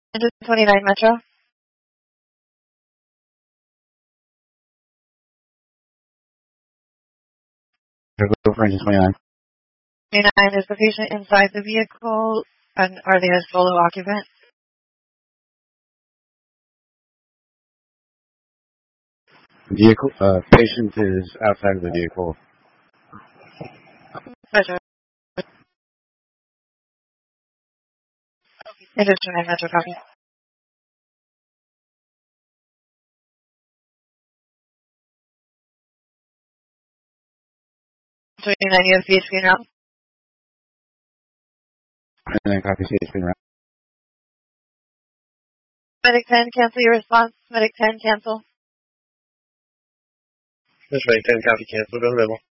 Engine 29 Metro. Go for engine 29. 29, is the patient inside the vehicle, and are they a solo occupant? Patient is outside of the vehicle. Metro. Engine 29 Metro, copy. 29, you have PHP now. And then copy CHP route. Medic 10, cancel your response. Medic 10, cancel. This Medic 10, copy cancel. Go to Rebel.